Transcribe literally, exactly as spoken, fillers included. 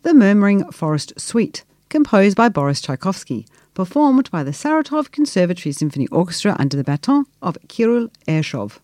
The Murmuring Forest Suite, composed by Boris Tchaikovsky, performed by the Saratov Conservatory Symphony Orchestra under the baton of Kirill Ershov.